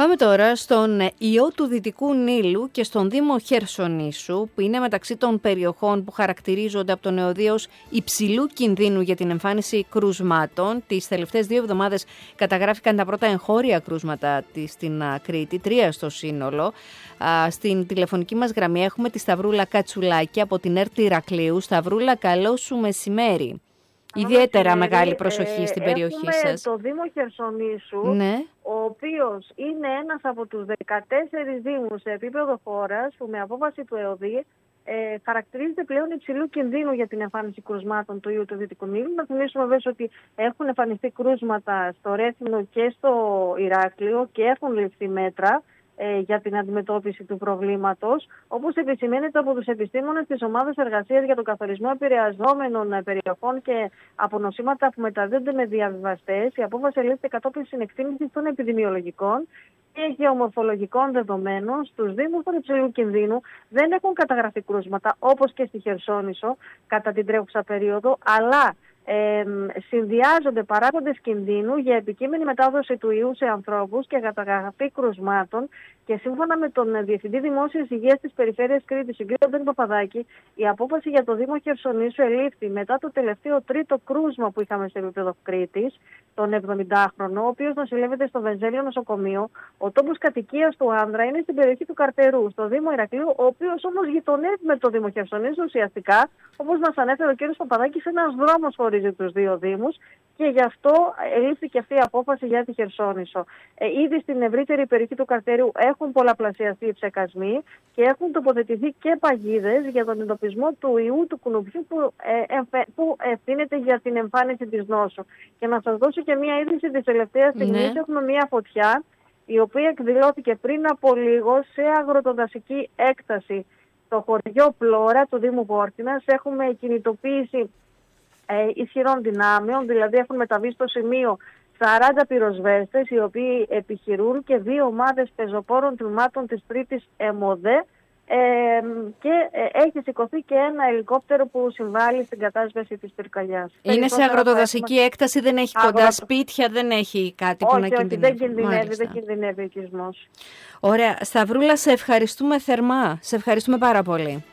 Πάμε τώρα στον ιό του Δυτικού Νείλου και στον Δήμο Χερσονήσου, που είναι μεταξύ των περιοχών που χαρακτηρίζονται από το νεοδείο ως υψηλού κινδύνου για την εμφάνιση κρουσμάτων. Τις τελευταίες 2 εβδομάδες καταγράφηκαν τα πρώτα εγχώρια κρούσματα στην Κρήτη, 3 στο σύνολο. Στην τηλεφωνική μας γραμμή έχουμε τη Σταυρούλα Κατσουλάκη από την ΕΡΤ Ηρακλείου. Σταυρούλα, καλό σου μεσημέρι. Ιδιαίτερα μεγάλη προσοχή στην περιοχή σας. Το Δήμο Χερσονήσου, ναι, ο οποίος είναι ένας από τους 14 δήμους σε επίπεδο χώρας που με απόφαση του ΕΟΔΗ χαρακτηρίζεται πλέον υψηλού κινδύνου για την εμφάνιση κρουσμάτων του ιού του Δυτικού Νείλου. Να θυμίσουμε βέβαια ότι έχουν εμφανιστεί κρούσματα στο Ρέθυμνο και στο Ηράκλειο και έχουν ληφθεί μέτρα για την αντιμετώπιση του προβλήματος, όπως επισημαίνεται από τους επιστήμονες της Ομάδας Εργασίας για τον Καθορισμό Επηρεαζόμενων Περιοχών και από νοσήματα που μεταδίδονται με διαβιβαστές. Η απόφαση ελήφθη κατόπιν συνεκτίμησης των επιδημιολογικών και γεωμορφολογικών δεδομένων. Στους δήμους των υψηλού κινδύνου δεν έχουν καταγραφεί κρούσματα, όπως και στη Χερσόνησο κατά την τρέχουσα περίοδο, αλλά συνδυάζονται παράγοντες κινδύνου για επικείμενη μετάδοση του ιού σε ανθρώπους και καταγραφή κρουσμάτων, και σύμφωνα με τον Διευθυντή Δημόσιας Υγείας της Περιφέρειας Κρήτης, τον κ. Μπεν Παπαδάκη, η απόφαση για το Δήμο Χερσονήσου ελήφθη μετά το τελευταίο τρίτο κρούσμα που είχαμε σε επίπεδο Κρήτης, τον 70χρονο, ο οποίος νοσηλεύεται στο Βενζέλιο νοσοκομείο. Ο τόπος κατοικίας του άνδρα είναι στην περιοχή του Καρτερού, στο Δήμο Ηρακλείου, ο οποίος όμως γειτονεύει με το Δήμο Χερσονήσου ουσιαστικά, όπως μας ανέφερε ο κ. Παπαδάκης, ένας δρόμος χωρίζει τους δύο δήμους, και γι' αυτό ελήφθηκε αυτή η απόφαση για τη Χερσόνησο. Ήδη στην ευρύτερη περιοχή του Καρτερίου έχουν πολλαπλασιαστεί οι ψεκασμοί και έχουν τοποθετηθεί και παγίδες για τον εντοπισμό του ιού του κουνουπιού που ευθύνεται για την εμφάνιση της νόσου. Και να σας δώσω και μία είδηση της τελευταίας στιγμής. Έχουμε μία φωτιά η οποία εκδηλώθηκε πριν από λίγο σε αγροτοδασική έκταση στο χωριό Πλώρα του Δήμου Βόρτινας. Έχουμε κινητοποίηση ισχυρών δυνάμεων, δηλαδή έχουν μεταβεί στο σημείο 40 πυροσβέστες, οι οποίοι επιχειρούν, και 2 ομάδες πεζοπόρων τμήματων της 3ης ΕΜΟΔΕ, και έχει σηκωθεί και ένα ελικόπτερο που συμβάλλει στην κατάσβεση της πυρκαγιάς. Είναι σε αγροτοδασική έκταση, δεν έχει κοντά σπίτια, δεν έχει κάτι που να κινδυνεύει. Όχι, δεν κινδυνεύει ο οικισμός. Ωραία. Σταυρούλα, σε ευχαριστούμε θερμά. Σε ευχαριστούμε πάρα πολύ.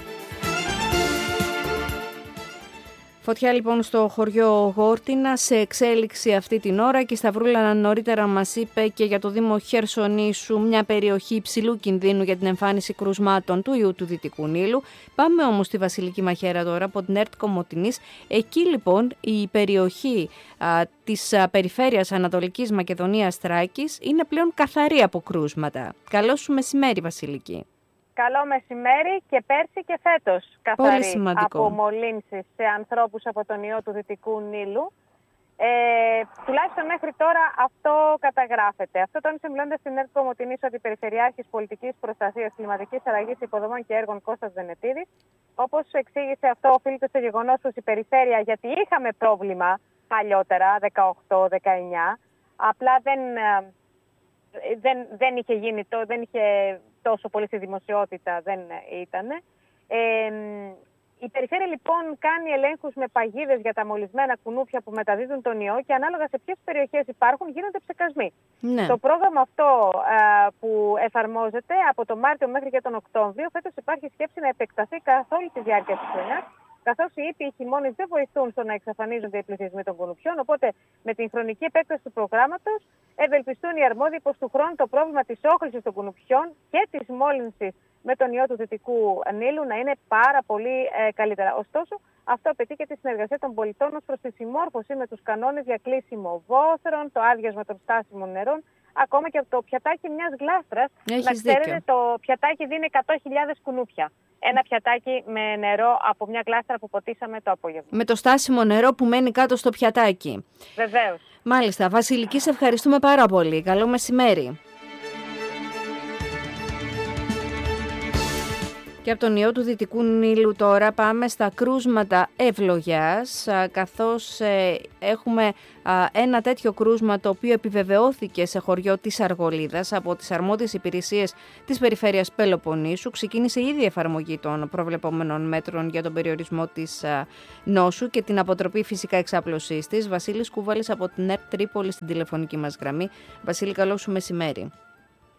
Φωτιά λοιπόν στο χωριό Γόρτινα, σε εξέλιξη αυτή την ώρα, και η Σταυρούλα νωρίτερα μας είπε και για το Δήμο Χερσονήσου, μια περιοχή υψηλού κινδύνου για την εμφάνιση κρουσμάτων του ιού του Δυτικού Νείλου. Πάμε όμως στη Βασιλική Μαχαίρα τώρα από την ΕΡΤ Κομοτηνής. Εκεί λοιπόν η περιοχή της περιφέρειας Ανατολικής Μακεδονίας Θράκης είναι πλέον καθαρή από κρούσματα. Καλό σου μεσημέρι, Βασιλική. Καλό μεσημέρι, και πέρσι και φέτος καθαρή από μολύνσεις σε ανθρώπους από τον ιό του Δυτικού Νείλου. Τουλάχιστον μέχρι τώρα αυτό καταγράφεται. Αυτό τόνισε μιλώντας στην ΕΡΤ Κομοτηνής ο Αντιπεριφερειάρχης Πολιτικής Προστασίας, Κλιματικής Αλλαγής, Υποδομών και Έργων Κώστας Βενετίδης. Όπως εξήγησε, αυτό οφείλεται στο γεγονός πως η περιφέρεια, γιατί είχαμε πρόβλημα παλιότερα, 18-19, απλά δεν είχε γίνει δεν είχε τόσο πολύ στη δημοσιότητα, δεν ήταν. Η περιφέρεια λοιπόν κάνει ελέγχους με παγίδες για τα μολυσμένα κουνούπια που μεταδίδουν τον ιό, και ανάλογα σε ποιες περιοχές υπάρχουν γίνονται ψεκασμοί. Ναι. Το πρόγραμμα αυτό που εφαρμόζεται από τον Μάρτιο μέχρι και τον Οκτώβριο, φέτος υπάρχει σκέψη να επεκταθεί καθ' όλη τη διάρκεια της χρονιάς, καθώς οι ήπιοι χειμώνες δεν βοηθούν στο να εξαφανίζονται οι πληθυσμοί των κουνουπιών. Οπότε με την χρονική επέκταση του προγράμματος ευελπιστούν οι αρμόδιοι πως του χρόνου το πρόβλημα της όχλησης των κουνουπιών και της μόλυνσης με τον ιό του Δυτικού Νείλου να είναι πάρα πολύ καλύτερα. Ωστόσο, αυτό απαιτεί και τη συνεργασία των πολιτών ως προς τη συμμόρφωση με τους κανόνες για κλείσιμο βόθρων, το άδειασμα των στάσιμων νερών, ακόμα και το πιατάκι μιας γλάστρας. Να ξέρετε, το πιατάκι δίνει 100.000 κουνούπια. Ένα πιατάκι με νερό από μια γλάστρα που ποτίσαμε το απόγευμα. Με το στάσιμο νερό που μένει κάτω στο πιατάκι. Βεβαίως. Μάλιστα. Βασιλική, σε ευχαριστούμε πάρα πολύ. Καλό μεσημέρι. Και από τον ιό του Δυτικού Νείλου τώρα πάμε στα κρούσματα ευλογιάς, καθώς έχουμε ένα τέτοιο κρούσμα το οποίο επιβεβαιώθηκε σε χωριό της Αργολίδας από τις αρμόδιες υπηρεσίες της Περιφέρειας Πελοποννήσου. Ξεκίνησε ήδη η εφαρμογή των προβλεπόμενων μέτρων για τον περιορισμό της νόσου και την αποτροπή φυσικά εξάπλωσής της. Βασίλης Κούβαλης από την ΕΡΤ Τρίπολη στην τηλεφωνική μας γραμμή. Βασίλη, καλό σου μεσημέρι.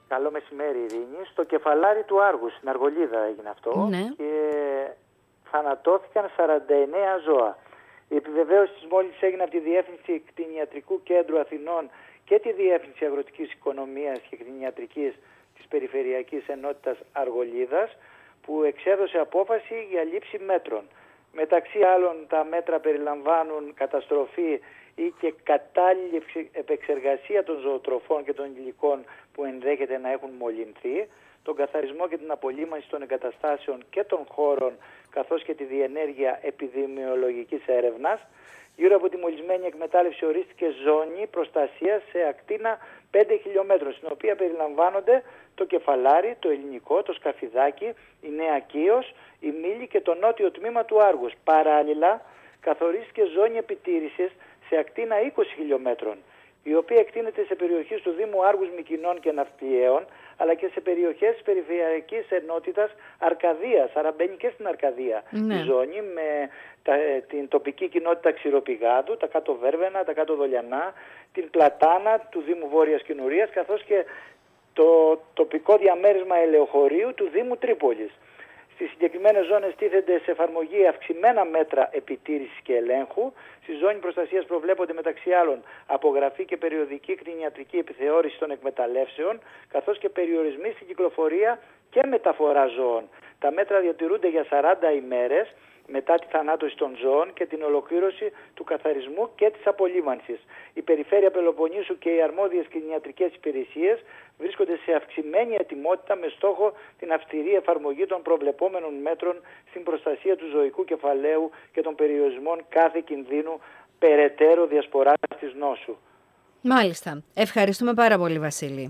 Καλό μεσημέρι, Ειρήνη. Στο κεφαλάρι του Άργου, στην Αργολίδα έγινε αυτό, Ναι. και θανατώθηκαν 49 ζώα. Η επιβεβαίωση της μόλυνσης έγινε από τη Διεύθυνση Κτηνιατρικού Κέντρου Αθηνών και τη Διεύθυνση Αγροτικής Οικονομίας και Κτηνιατρικής της Περιφερειακής Ενότητας Αργολίδας, που εξέδωσε απόφαση για λήψη μέτρων. Μεταξύ άλλων, τα μέτρα περιλαμβάνουν καταστροφή ή και κατάλληλη επεξεργασία των ζωοτροφών και των υλικών που ενδέχεται να έχουν μολυνθεί, τον καθαρισμό και την απολύμανση των εγκαταστάσεων και των χώρων, καθώς και τη διενέργεια επιδημιολογικής έρευνας. Γύρω από τη μολυσμένη εκμετάλλευση ορίστηκε ζώνη προστασίας σε ακτίνα 5 χιλιόμετρων, στην οποία περιλαμβάνονται το Κεφαλάρι, το Ελληνικό, το Σκαφιδάκι, η Νέα Κύος, η Μήλη και το νότιο τμήμα του Άργους. Παράλληλα, καθορίστηκε ζώνη επιτήρησης σε ακτίνα 20 χιλιόμετρων, η οποία εκτείνεται σε περιοχές του Δήμου Άργους, Μυκηνών και Ναυτιλιαίων, αλλά και σε περιοχές της Περιφερειακής Ενότητας Αρκαδίας, άρα μπαίνει και στην Αρκαδία η ζώνη, με την τοπική κοινότητα Ξηροπηγάδου, τα κάτω Βέρβαινα, τα κάτω Δολιανά, την Πλατάνα του Δήμου Βόρειας Κινουρίας, καθώς και το τοπικό διαμέρισμα Ελεοχωρίου του Δήμου Τρίπολης. Στις συγκεκριμένες ζώνες τίθενται σε εφαρμογή αυξημένα μέτρα επιτήρησης και ελέγχου. Στη ζώνη προστασίας προβλέπονται μεταξύ άλλων απογραφή και περιοδική κτηνιατρική επιθεώρηση των εκμεταλλεύσεων, καθώς και περιορισμοί στην κυκλοφορία και μεταφορά ζώων. Τα μέτρα διατηρούνται για 40 ημέρες μετά τη θανάτωση των ζώων και την ολοκλήρωση του καθαρισμού και της απολύμανσης. Η Περιφέρεια Πελοποννήσου και οι αρμόδιες κτηνιατρικές υπηρεσίες βρίσκονται σε αυξημένη ετοιμότητα με στόχο την αυστηρή εφαρμογή των προβλεπόμενων μέτρων στην προστασία του ζωικού κεφαλαίου και των περιορισμών κάθε κινδύνου περαιτέρω διασποράς της νόσου. Μάλιστα. Ευχαριστούμε πάρα πολύ, Βασίλη.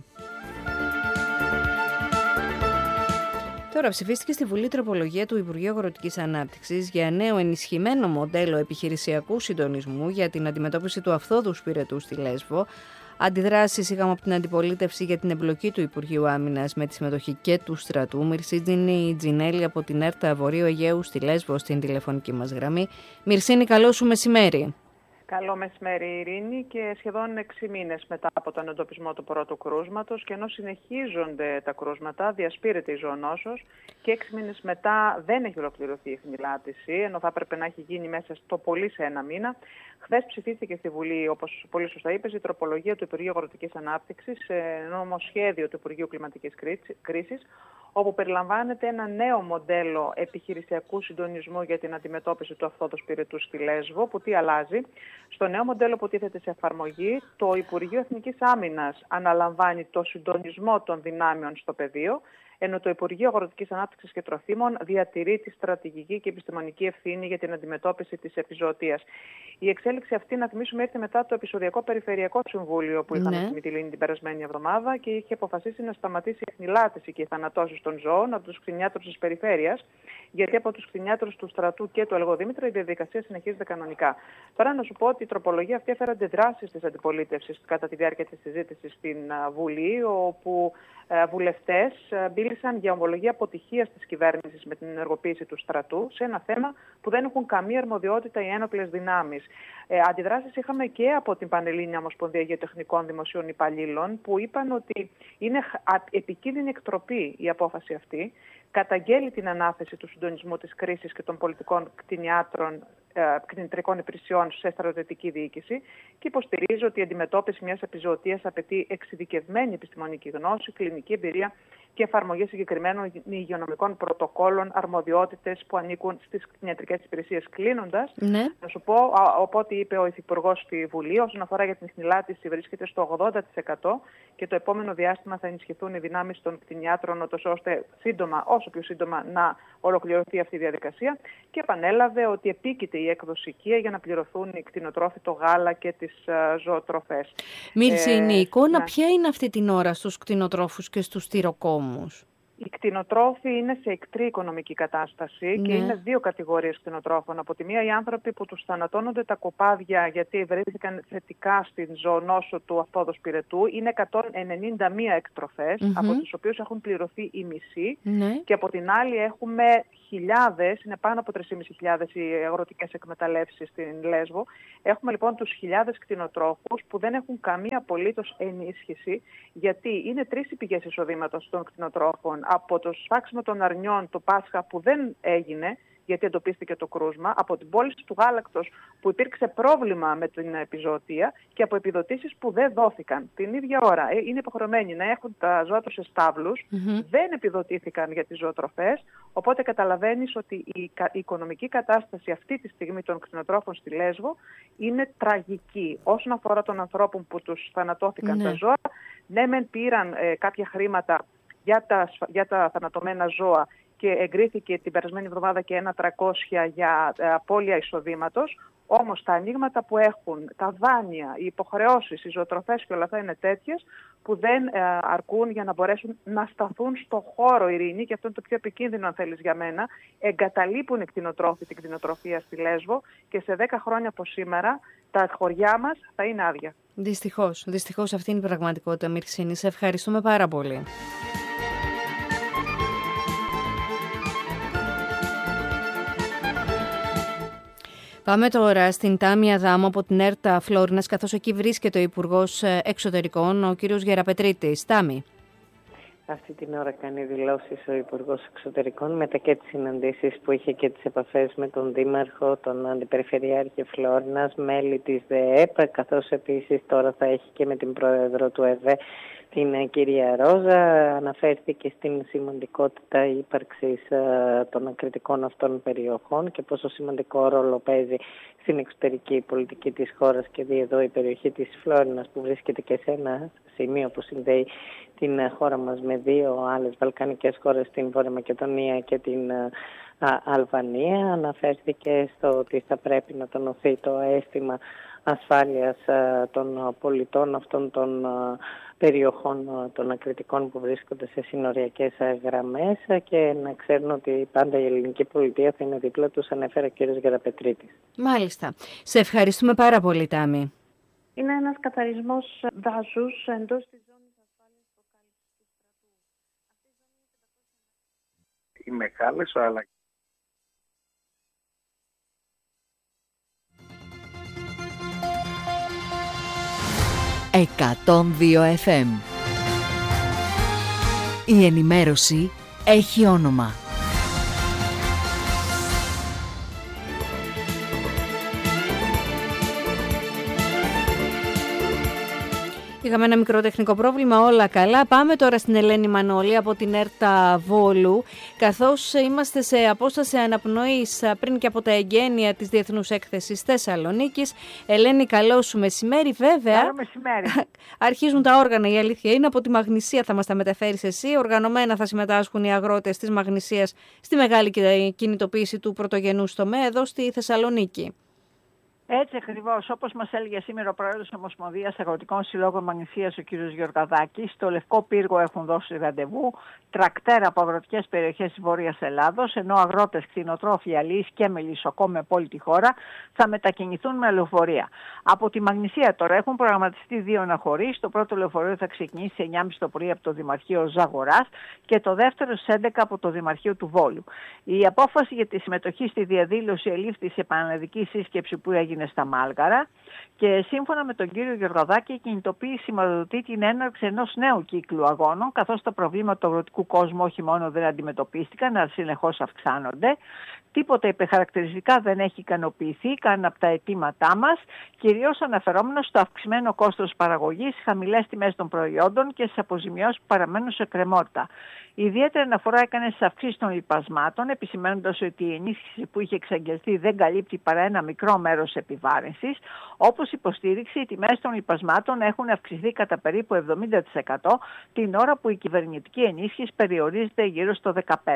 Τώρα ψηφίστηκε στη Βουλή τροπολογία του Υπουργείου Αγροτικής Ανάπτυξης για νέο ενισχυμένο μοντέλο επιχειρησιακού συντονισμού για την αντιμετώπιση του αφθόδου σπηρετού στη Λέσβο. Αντιδράσεις είχαμε από την αντιπολίτευση για την εμπλοκή του Υπουργείου Άμυνας με τη συμμετοχή και του στρατού. Μυρσίνη Τζινέλη από την ΕΡΤΑ Βορείου Αιγαίου στη Λέσβο στην τηλεφωνική μας γραμμή. Μυρσίνη, καλό σου μεσημέρι. Καλό μεσημέρι, Ειρήνη, και σχεδόν 6 μήνες μετά από τον εντοπισμό του πρώτου κρούσματος, και ενώ συνεχίζονται τα κρούσματα, διασπείρεται η ζωονόσος και 6 μήνες μετά δεν έχει ολοκληρωθεί η χνηλάτιση, ενώ θα έπρεπε να έχει γίνει μέσα στο πολύ σε 1 μήνα. Χθες ψηφίστηκε στη Βουλή, όπως πολύ σωστά είπες, η τροπολογία του Υπουργείου Αγροτικής Ανάπτυξης σε νομοσχέδιο του Υπουργείου Κλιματικής Κρίσης, όπου περιλαμβάνεται ένα νέο μοντέλο επιχειρησιακού συντονισμού για την αντιμετώπιση του αφθόδου σπηρετού στη Λέσβο, που τι αλλάζει. Στο νέο μοντέλο που τίθεται σε εφαρμογή, το Υπουργείο Εθνικής Άμυνας αναλαμβάνει το συντονισμό των δυνάμεων στο πεδίο, ενώ το Υπουργείο Αγροτικής Ανάπτυξης και Τροφίμων διατηρεί τη στρατηγική και επιστημονική ευθύνη για την αντιμετώπιση της επιζωοτίας. Η εξέλιξη αυτή, να θυμίσουμε, ήρθε μετά το επεισοδιακό Περιφερειακό Συμβούλιο που είχαμε στη Μυτιλήνη την περασμένη εβδομάδα και είχε αποφασίσει να σταματήσει η χνηλάτιση και οι θανατώσεις των ζώων από τους κτηνιάτρους της περιφέρειας, γιατί από τους κτηνιάτρους του στρατού και του Ελγοδήμητρα η διαδικασία συνεχίζεται κανονικά. Τώρα να σου πω ότι η τροπολογία αυτή έφερε αντιδράσεις της αντιπολίτευσης κατά τη διάρκεια της συζήτησης στην Βουλή, όπου βουλευτές μίλησαν για ομολογία αποτυχίας της κυβέρνησης με την ενεργοποίηση του στρατού σε ένα θέμα που δεν έχουν καμία αρμοδιότητα οι ένοπλες δυνάμεις. Αντιδράσεις είχαμε και από την Πανελλήνια Ομοσπονδία Γεωτεχνικών Δημοσίων Υπαλλήλων, που είπαν ότι είναι επικίνδυνη εκτροπή η απόφαση αυτή, καταγγέλει την ανάθεση του συντονισμού της κρίσης και των πολιτικών κτηνιατρικών υπηρεσιών σε στρατιωτική διοίκηση και υποστηρίζει ότι η αντιμετώπιση μιας επιζωοτίας απαιτεί εξειδικευμένη επιστημονική γνώση, κλινική εμπειρία και εφαρμογή συγκεκριμένων υγειονομικών πρωτοκόλων, αρμοδιότητες που ανήκουν στις κτηνιατρικές υπηρεσίες. Κλείνοντας, να σου πω, οπότε είπε ο Υφυπουργός στη Βουλή, όσον αφορά για την χνηλάτιση, βρίσκεται στο 80% και το επόμενο διάστημα θα ενισχυθούν οι δυνάμεις των κτηνιάτρων, ώστε όσο πιο σύντομα να ολοκληρωθεί αυτή η διαδικασία. Και επανέλαβε ότι επίκειται η έκδοση οικία για να πληρωθούν οι κτηνοτρόφοι, το γάλα και τις ζωοτροφές. Μύρση, η εικόνα ποια είναι αυτή την ώρα στους κτηνοτρόφους και στους τυροκόμους? Οι κτηνοτρόφοι είναι σε εκτρή οικονομική κατάσταση και είναι 2 κατηγορίες κτηνοτρόφων. Από τη μία, οι άνθρωποι που τους θανατώνονται τα κοπάδια γιατί βρέθηκαν θετικά στην ζωονόσο του αφθόδου σπηρετού. Είναι 191 εκτροφές, από τους οποίους έχουν πληρωθεί οι μισοί. Και από την άλλη έχουμε χιλιάδες, είναι πάνω από 3.500 οι αγροτικές εκμεταλλεύσεις στην Λέσβο. Έχουμε λοιπόν τους χιλιάδες κτηνοτρόφους που δεν έχουν καμία απολύτως ενίσχυση, γιατί είναι τρεις οι πηγές εισοδήματος των κτηνοτρόφων. Από το σφάξιμο των αρνιών το Πάσχα που δεν έγινε, γιατί εντοπίστηκε το κρούσμα, από την πώληση του γάλακτος που υπήρξε πρόβλημα με την επιζωοτία και από επιδοτήσεις που δεν δόθηκαν. Την ίδια ώρα είναι υποχρεωμένοι να έχουν τα ζώα τους σε στάβλους, δεν επιδοτήθηκαν για τις ζωοτροφές, οπότε καταλαβαίνεις ότι η οικονομική κατάσταση αυτή τη στιγμή των κτηνοτρόφων στη Λέσβο είναι τραγική. Όσον αφορά των ανθρώπων που τους θανατώθηκαν τα ζώα, ναι μεν πήραν κάποια χρήματα για τα θανατωμένα ζώα, και εγκρίθηκε την περασμένη εβδομάδα και ένα 300 για απώλεια εισοδήματος. Όμως τα ανοίγματα που έχουν, τα δάνεια, οι υποχρεώσεις, οι ζωοτροφές και όλα αυτά είναι τέτοιες που δεν αρκούν για να μπορέσουν να σταθούν στο χώρο, Ειρήνη, και αυτό είναι το πιο επικίνδυνο αν θέλεις για μένα. Εγκαταλείπουν οι κτηνοτρόφοι την κτηνοτροφία στη Λέσβο και σε 10 χρόνια από σήμερα τα χωριά μας θα είναι άδεια. Δυστυχώς αυτή είναι η πραγματικότητα, Μυρσίνη. Σε ευχαριστούμε πάρα πολύ. Πάμε τώρα στην Τάμια Δάμο από την ΕΡΤΑ Φλόρινας, καθώς εκεί βρίσκεται ο Υπουργός Εξωτερικών, ο κύριος Γεραπετρίτης. Τάμι. Αυτή την ώρα κάνει δηλώσεις ο Υπουργός Εξωτερικών μετά και τις συναντήσεις που είχε και τις επαφές με τον Δήμαρχο, τον Αντιπεριφερειάρχη Φλόρινας, μέλη της ΔΕΕΠ, καθώς επίσης τώρα θα έχει και με την Πρόεδρο του ΕΒΕ, την κυρία Ρόζα. Αναφέρθηκε στην σημαντικότητα ύπαρξης των ακριτικών αυτών περιοχών και πόσο σημαντικό ρόλο παίζει στην εξωτερική πολιτική της χώρας, και δει εδώ η περιοχή της Φλόρινας που βρίσκεται και σε ένα σημείο που συνδέει την χώρα μας με δύο άλλες βαλκανικές χώρες, την Βόρεια Μακεδονία και την Αλβανία. Αναφέρθηκε στο ότι θα πρέπει να τονωθεί το αίσθημα ασφάλειας των πολιτών αυτών των περιοχών των ακριτικών που βρίσκονται σε συνοριακές γραμμές, και να ξέρουν ότι πάντα η ελληνική πολιτεία θα είναι δίπλα τους, ανέφερε ο κ. Γεραπετρίτης. Μάλιστα. Σε ευχαριστούμε πάρα πολύ, Τάμι. Είναι ένας καθαρισμός δάσους εντός της ζώνης ασφάλειας προκάλυψης του στρατού. Οι μεγάλες αλλαγές. «102 FM». Η ενημέρωση έχει όνομα. Είχαμε ένα μικρό τεχνικό πρόβλημα, όλα καλά. Πάμε τώρα στην Ελένη Μανώλη από την ΕΡΤΑ Βόλου, καθώς είμαστε σε απόσταση αναπνοής πριν και από τα εγγένεια της Διεθνούς Έκθεσης Θεσσαλονίκης. Ελένη, καλό σου μεσημέρι. Βέβαια, καλό μεσημέρι. Αρχίζουν τα όργανα, η αλήθεια είναι. Από τη Μαγνησία θα μας τα μεταφέρεις εσύ. Οργανωμένα θα συμμετάσχουν οι αγρότες της Μαγνησίας στη μεγάλη κινητοποίηση του πρωτογενούς τομέα εδώ στη Θεσσαλονίκη. Έτσι ακριβώς, όπως μας έλεγε σήμερα ο πρόεδρος της Ομοσπονδίας Αγροτικών Συλλόγων Μαγνησίας, ο κ. Γιωργαδάκης, στο Λευκό Πύργο έχουν δώσει ραντεβού τρακτέρα από αγροτικές περιοχές της Βόρειας Ελλάδος, ενώ αγρότες, κτηνοτρόφοι, αλείς και μελισσοκόμοι με όλη τη χώρα θα μετακινηθούν με λεωφορεία. Από τη Μαγνησία τώρα έχουν προγραμματιστεί δύο αναχωρήσεις. Το πρώτο λεωφορείο θα ξεκινήσει σε 9.30 το πρωί από το Δημαρχείο Ζαγοράς και το δεύτερο στις 11 από το Δημαρχείο του Βόλου. Η απόφαση για τη συμμετοχή στη διαδήλωση ελήφθη σε επαναληπτική σύσκεψη που έγινε στα Μάλγαρα, και σύμφωνα με τον κύριο Γεωργαδάκη, η κινητοποίηση σηματοδοτεί την έναρξη ενός νέου κύκλου αγώνων, καθώς τα προβλήματα του αγροτικού κόσμου όχι μόνο δεν αντιμετωπίστηκαν, αλλά συνεχώς αυξάνονται. Τίποτα υπερχαρακτηριστικά δεν έχει ικανοποιηθεί καν από τα αιτήματά μας, κυρίως αναφερόμενο στο αυξημένο κόστος παραγωγής, χαμηλές τιμές των προϊόντων και στις αποζημιώσεις που παραμένουν σε κρεμότητα. Ιδιαίτερη αναφορά έκανε στις αυξήσεις των λιπασμάτων, επισημαίνοντας ότι η ενίσχυση που είχε εξαγγελθεί δεν καλύπτει παρά ένα μικρό μέρος επιβάρυνσης. Όπως υποστήριξε, οι τιμές των λιπασμάτων έχουν αυξηθεί κατά περίπου 70% την ώρα που η κυβερνητική ενίσχυση περιορίζεται γύρω στο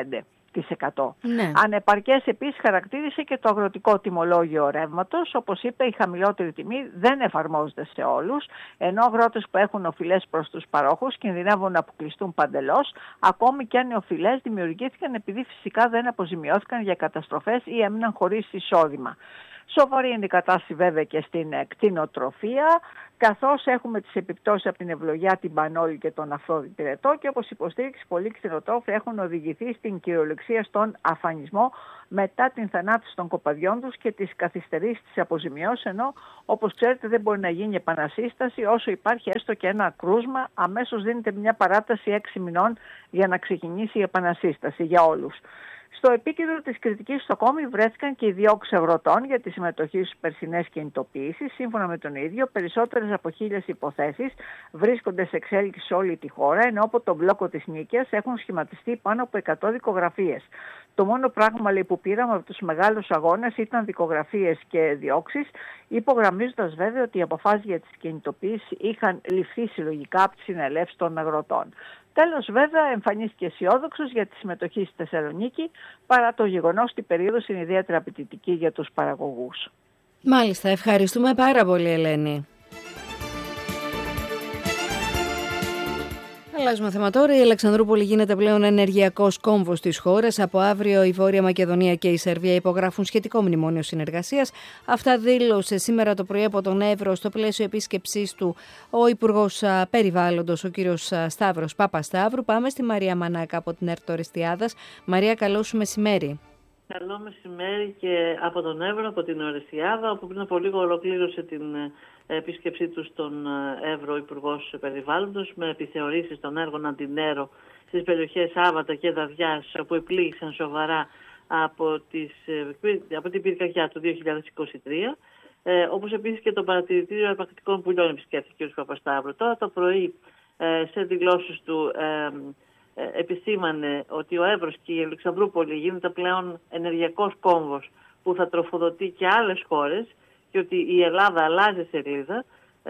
15%. Ναι. Ανεπαρκές επίσης χαρακτήρισε και το αγροτικό τιμολόγιο ρεύματος. Όπως είπε, η χαμηλότερη τιμή δεν εφαρμόζεται σε όλους, ενώ αγρότες που έχουν οφειλές προς τους παρόχους κινδυνεύουν να αποκλειστούν παντελώς, ακόμη και αν οι οφειλές δημιουργήθηκαν επειδή φυσικά δεν αποζημιώθηκαν για καταστροφές ή έμειναν χωρίς εισόδημα. Σοβαρή είναι η κατάσταση βέβαια και στην κτηνοτροφία, καθώς έχουμε τις επιπτώσεις από την ευλογιά, την πανόλη και τον αφροδιτηρετό και όπως υποστήριξε πολλοί κτηνοτρόφοι έχουν οδηγηθεί στην κυριολεξία στον αφανισμό μετά την θανάτωση των κοπαδιών τους και τις καθυστερήσεις της αποζημιώσεως, ενώ όπως ξέρετε δεν μπορεί να γίνει επανασύσταση όσο υπάρχει έστω και ένα κρούσμα, αμέσως δίνεται μια παράταση 6 μηνών για να ξεκινήσει η επανασύσταση για όλους. Στο επίκεντρο της κριτικής στο κόμι βρέθηκαν και οι διώξεις αγροτών για τη συμμετοχή στις περσινές κινητοποιήσεις. Σύμφωνα με τον ίδιο, περισσότερες από 1.000 υποθέσεις βρίσκονται σε εξέλιξη σε όλη τη χώρα, ενώ από τον μπλόκο της Νίκαιας έχουν σχηματιστεί πάνω από 100 δικογραφίες. Το μόνο πράγμα που πήραμε από τους μεγάλους αγώνες ήταν δικογραφίες και διώξεις, υπογραμμίζοντας βέβαια ότι οι αποφάσεις για τις κινητοποιήσεις είχαν ληφθεί συλλογικά από τις συνελεύσεις των αγροτών. Τέλος βέβαια εμφανίστηκε αισιόδοξος για τη συμμετοχή στη Θεσσαλονίκη, παρά το γεγονός ότι η περίοδος είναι ιδιαίτερα απαιτητική για τους παραγωγούς. Μάλιστα, ευχαριστούμε πάρα πολύ Ελένη. Αλλάζουμε θέμα τώρα. Η Αλεξανδρούπολη γίνεται πλέον ενεργειακός κόμβος της χώρας. Από αύριο η Βόρεια Μακεδονία και η Σερβία υπογράφουν σχετικό μνημόνιο συνεργασίας. Αυτά δήλωσε σήμερα το πρωί από τον Εύρο στο πλαίσιο επίσκεψής του ο Υπουργός Περιβάλλοντος, ο κύριος Σταύρος Παπασταύρου. Πάμε στη Μαρία Μανάκα από την ΕΡΤ Ορεστιάδας. Μαρία, καλό σου μεσημέρι. Καλό μεσημέρι και από τον Εύρο, από την Ορεστιάδα, όπου πριν από λίγο ολοκλήρωσε την επίσκεψή του στον Εύρο Υπουργός Περιβάλλοντος με επιθεωρήσεις των έργων Αντινέρο στις περιοχές Άβατα και Δαδιάς που επλήγησαν σοβαρά από την πυρκαγιά του 2023, όπως επίσης και το παρατηρητήριο αρπακτικών πουλιών επισκέφθηκε ο κ. Παπασταύρου. Τώρα το πρωί σε δηλώσεις του επισήμανε ότι ο Εύρος και η Αλεξανδρούπολη γίνεται πλέον ενεργειακός κόμβος που θα τροφοδοτεί και άλλες χώρες και ότι η Ελλάδα αλλάζει σελίδα.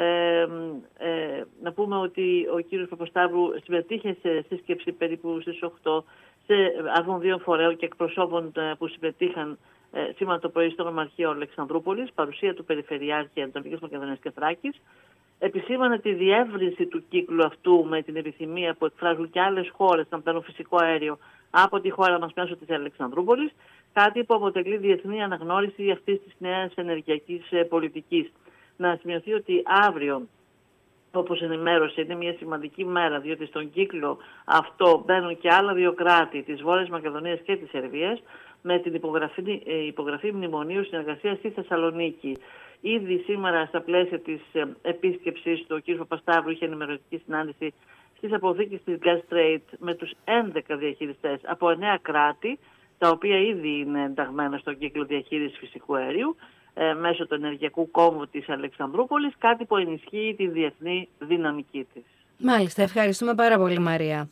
Να πούμε ότι ο κύριος Παπασταύρου συμμετείχε σε σύσκεψη περίπου στις 8 σε αρμοδίων φορέων και εκπροσώπων που συμμετείχαν σήμερα το πρωί στο Νομαρχείο Αλεξανδρούπολης, παρουσία του Περιφερειάρχη Ανατολικής Μακεδονίας και Θράκης. Επισήμανε τη διεύρυνση του κύκλου αυτού με την επιθυμία που εκφράζουν και άλλες χώρες να παίρνουν φυσικό αέριο από τη χώρα μας μέσω της Αλεξανδρούπολης, κάτι που αποτελεί διεθνή αναγνώριση αυτής της νέας ενεργειακής πολιτικής. Να σημειωθεί ότι αύριο, όπως ενημέρωσε, είναι μια σημαντική μέρα, διότι στον κύκλο αυτό μπαίνουν και άλλα δύο κράτη, της Βόρειας Μακεδονίας και της Σερβίας, με την υπογραφή μνημονίου συνεργασίας στη Θεσσαλονίκη. Ήδη σήμερα, στα πλαίσια της επίσκεψης του, ο κ. Παπασταύρου είχε ενημερωτική συνάντηση στις αποθήκες της Gastrade με τους 11 διαχειριστές από 9 κράτη, τα οποία ήδη είναι ενταγμένα στον κύκλο διαχείρισης φυσικού αερίου, μέσω του ενεργειακού κόμβου της Αλεξανδρούπολης, κάτι που ενισχύει τη διεθνή δυναμική της. Μάλιστα, ευχαριστούμε πάρα πολύ Μαρία.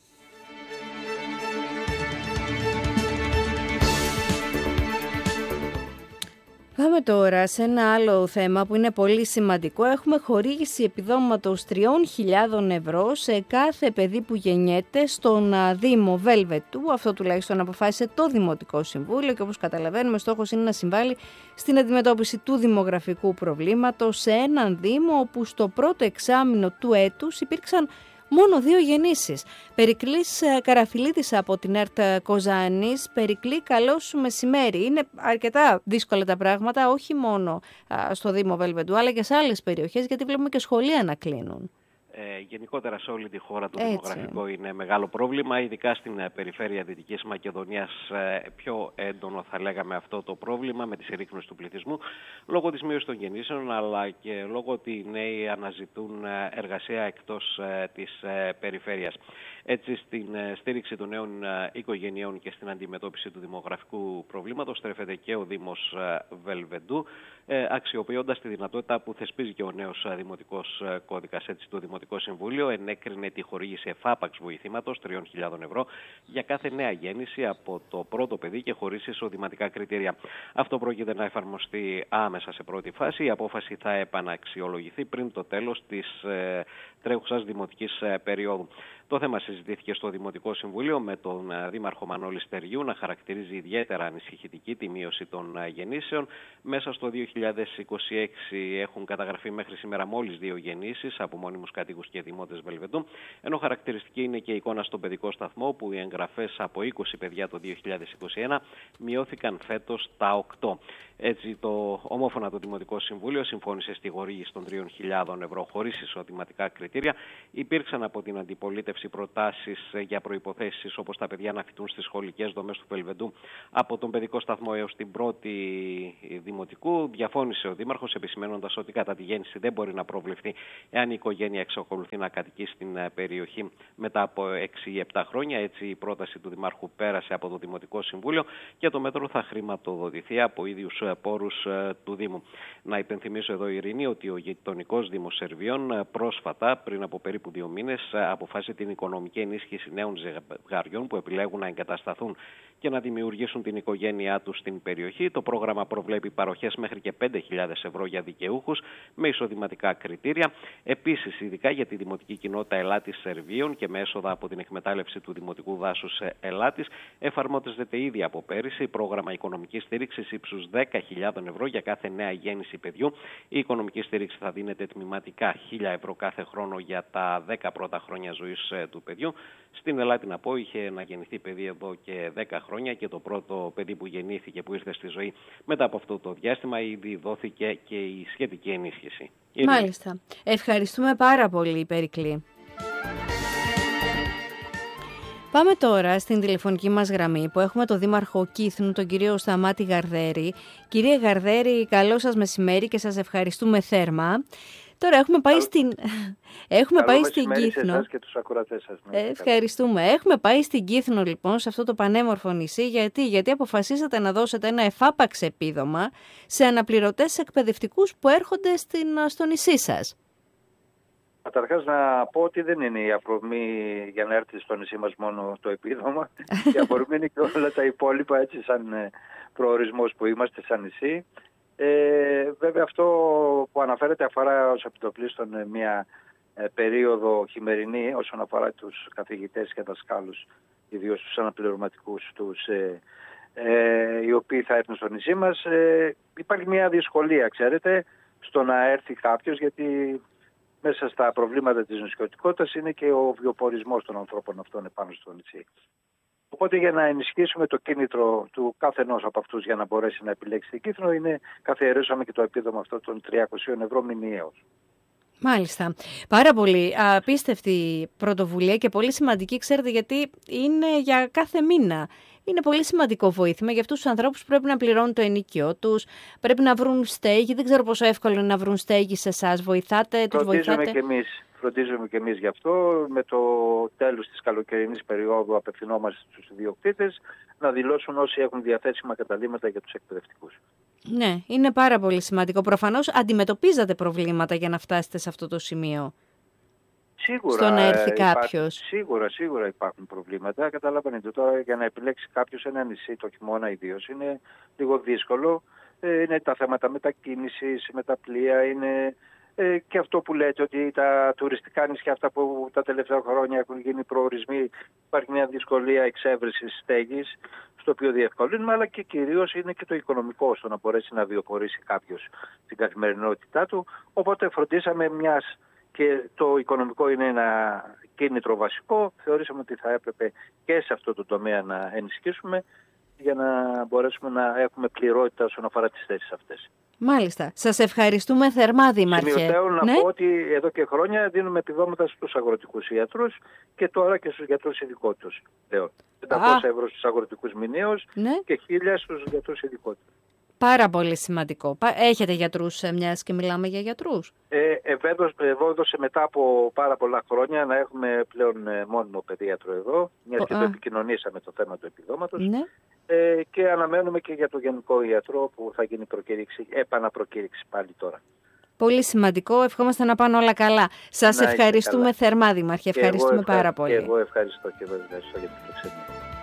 Πάμε τώρα σε ένα άλλο θέμα που είναι πολύ σημαντικό. Έχουμε χορήγηση επιδόματος 3.000 ευρώ σε κάθε παιδί που γεννιέται στον Δήμο Βέλβετου. Αυτό τουλάχιστον αποφάσισε το Δημοτικό Συμβούλιο και όπως καταλαβαίνουμε στόχος είναι να συμβάλλει στην αντιμετώπιση του δημογραφικού προβλήματος σε έναν Δήμο όπου στο πρώτο εξάμηνο του έτους υπήρξαν μόνο 2 γεννήσεις. Περικλής Καραφιλίδης από την ΕΡΤ Κοζάνης. Περικλή, καλό σου μεσημέρι. Είναι αρκετά δύσκολα τα πράγματα, όχι μόνο στο Δήμο Βέλβεντου, αλλά και σε άλλες περιοχές, γιατί βλέπουμε και σχολεία να κλείνουν. Γενικότερα σε όλη τη χώρα το δημογραφικό είναι μεγάλο πρόβλημα, ειδικά στην περιφέρεια Δυτικής Μακεδονίας πιο έντονο θα λέγαμε αυτό το πρόβλημα με τη συρρίκνωση του πληθυσμού λόγω της μείωσης των γεννήσεων αλλά και λόγω ότι οι νέοι αναζητούν εργασία εκτός της περιφέρειας. Έτσι στην στήριξη των νέων οικογενειών και στην αντιμετώπιση του δημογραφικού προβλήματος στρέφεται και ο Δήμος Βελβεντού, αξιοποιώντας τη δυνατότητα που θεσπίζει και ο νέος δημοτικός κώδικας. Έτσι το Δημοτικό Συμβούλιο ενέκρινε τη χορήγηση εφάπαξ βοηθήματος 3.000 ευρώ για κάθε νέα γέννηση από το πρώτο παιδί και χωρίς εισοδηματικά κριτήρια. Αυτό πρόκειται να εφαρμοστεί άμεσα σε πρώτη φάση. Η απόφαση θα επαναξιολογηθεί πριν το τέλος της τρέχουσας δημοτικής περίοδου. Το θέμα συζητήθηκε στο Δημοτικό Συμβούλιο με τον Δήμαρχο Μανώλη Στεριού να χαρακτηρίζει ιδιαίτερα ανησυχητική τη μείωση των γεννήσεων. Μέσα στο 2026 έχουν καταγραφεί μέχρι σήμερα μόλις 2 γεννήσεις από μόνιμους κατοίκους Δήμους και Δημότες Βελβεντού, ενώ χαρακτηριστική είναι και η εικόνα στον παιδικό σταθμό, που οι εγγραφές από 20 παιδιά το 2021 μειώθηκαν φέτος τα 8. Έτσι, ομόφωνα το Δημοτικό Συμβούλιο συμφώνησε στη χορήγηση των 3.000 ευρώ χωρίς εισοδηματικά κριτήρια. Υπήρξαν από την αντιπολίτευση προτάσεις για προϋποθέσεις, όπως τα παιδιά να φοιτούν στις σχολικές δομές του Βελβεντού από τον παιδικό σταθμό έως την πρώτη δημοτικού. Διαφώνησε ο Δήμαρχος, επισημένοντας ότι κατά τη γέννηση δεν μπορεί να προβλεφθεί εάν η οικογένεια εξακολουθεί να κατοικεί στην περιοχή μετά από 6 ή 7 χρόνια. Έτσι, η πρόταση του Δημάρχου πέρασε από το Δημοτικό Συμβούλιο και το μέτρο θα χρηματοδοτηθεί από ίδιους πόρους του Δήμου. Να υπενθυμίσω εδώ, Ειρήνη, ότι ο γειτονικός Δήμος Σερβίων πρόσφατα, πριν από περίπου 2 μήνες, αποφάσισε την οικονομική ενίσχυση νέων ζευγαριών που επιλέγουν να εγκατασταθούν και να δημιουργήσουν την οικογένειά τους στην περιοχή. Το πρόγραμμα προβλέπει παροχές μέχρι και 5.000 ευρώ για δικαιούχους με εισοδηματικά κριτήρια. Επίσης, ειδικά για τη δημοτική κοινότητα Ελάτης Σερβίων και με έσοδα από την εκμετάλλευση του δημοτικού δάσους Ελάτης, εφαρμόζεται ήδη από πέρυσι πρόγραμμα οικονομικής στήριξης ύψους 10.000 ευρώ για κάθε νέα γέννηση παιδιού. Η οικονομική στήριξη θα δίνεται τμηματικά 1.000 ευρώ κάθε χρόνο για τα 10 πρώτα χρόνια ζωής του παιδιού. Στην Ελάτη, να πω, είχε να γεννηθεί παιδί εδώ και 10 χρόνια και το πρώτο παιδί που γεννήθηκε, που ήρθε στη ζωή μετά από αυτό το διάστημα, ήδη δόθηκε και η σχετική ενίσχυση. Μάλιστα. Ευχαριστούμε πάρα πολύ, Περικλή. Πάμε τώρα στην τηλεφωνική μας γραμμή που έχουμε τον Δήμαρχο Κύθνου, τον κύριο Σταμάτη Γαρδέρη. Κύριε Γαρδέρη, καλό σας μεσημέρι και σας ευχαριστούμε θέρμα. Τώρα έχουμε πάει στην Κύθνο. Εσάς και τους ακροατές σας. Ευχαριστούμε. Έχουμε πάει στην Κύθνο λοιπόν, σε αυτό το πανέμορφο νησί. Γιατί αποφασίσατε να δώσετε ένα εφάπαξ επίδομα σε αναπληρωτές εκπαιδευτικούς που έρχονται στο νησί σας. Καταρχάς να πω ότι δεν είναι η αφορμή για να έρθει στο νησί μας μόνο το επίδομα. Η αφορμή είναι και όλα τα υπόλοιπα, έτσι σαν προορισμός που είμαστε σαν νησί. Βέβαια αυτό που αναφέρεται αφορά ως επιτοπλίστων μια περίοδο χειμερινή όσον αφορά τους καθηγητές και δασκάλους, ιδίως τους αναπληρωματικούς οι οποίοι θα έρθουν στο νησί μας. Υπάρχει μια δυσκολία, ξέρετε, στο να έρθει κάποιος, γιατί μέσα στα προβλήματα της νησιωτικότητας είναι και ο βιοπορισμός των ανθρώπων αυτών επάνω στο νησί. Οπότε για να ενισχύσουμε το κίνητρο του καθενός από αυτούς για να μπορέσει να επιλέξει την Κύθνο, καθιερώσαμε και το επίδομα αυτό των 300 ευρώ μηνιαίως. Μάλιστα. Πάρα πολύ απίστευτη πρωτοβουλία και πολύ σημαντική, ξέρετε, γιατί είναι για κάθε μήνα. Είναι πολύ σημαντικό βοήθημα για αυτούς τους ανθρώπους που πρέπει να πληρώνουν το ενοίκιο τους, πρέπει να βρουν στέγη. Δεν ξέρω πόσο εύκολο είναι να βρουν στέγη σε εσάς. Τους βοηθάτε. Φροντίζουμε και εμείς γι' αυτό. Με το τέλος της καλοκαιρινής περίοδου απευθυνόμαστε στους ιδιοκτήτες να δηλώσουν όσοι έχουν διαθέσιμα καταλύματα για τους εκπαιδευτικούς. Ναι, είναι πάρα πολύ σημαντικό. Προφανώς αντιμετωπίζατε προβλήματα για να φτάσετε σε αυτό το σημείο. Σίγουρα, στο να έρθει κάποιος. Σίγουρα υπάρχουν προβλήματα. Καταλαβαίνετε, τώρα για να επιλέξει κάποιος ένα νησί το χειμώνα ιδίως είναι λίγο δύσκολο. Είναι τα θέματα μετακίνησης, με τα πλοία, είναι και αυτό που λέτε ότι τα τουριστικά νησιά αυτά που τα τελευταία χρόνια έχουν γίνει προορισμοί, υπάρχει μια δυσκολία εξέβρεσης στέγης, στο οποίο διευκολύνουμε, αλλά και κυρίως είναι και το οικονομικό, στο να μπορέσει να βιοπορήσει κάποιος την καθημερινότητά του. Οπότε φροντίσαμε, μιας και το οικονομικό είναι ένα κίνητρο βασικό, θεωρήσαμε ότι θα έπρεπε και σε αυτό το τομέα να ενισχύσουμε για να μπορέσουμε να έχουμε πληρότητα όσον αφορά τις θέσεις αυτές. Μάλιστα. Σας ευχαριστούμε θερμά, Δήμαρχε. Σημειωτέω να πω ότι εδώ και χρόνια δίνουμε επιδόματα στους αγροτικούς ιατρούς και τώρα και στους γιατρούς ειδικότητες. 500 ευρώ στους αγροτικούς μηνίως και 1.000 στους γιατρούς ειδικότητες. Πάρα πολύ σημαντικό. Έχετε γιατρούς, μιας και μιλάμε για γιατρούς? Ευόδωσε μετά από πάρα πολλά χρόνια να έχουμε πλέον μόνιμο παιδίατρο εδώ, μιας και το επικοινωνήσαμε το θέμα του επιδόματος. Ναι. Και αναμένουμε και για το γενικό ιατρό που θα γίνει επαναπροκήρυξη πάλι τώρα. Πολύ σημαντικό. Ευχόμαστε να πάνε όλα καλά. Σας ευχαριστούμε θερμά, Δήμαρχε. Ευχαριστούμε πάρα πολύ. Εγώ ευχαριστώ και εγώ ευχαριστώ για την προξενία.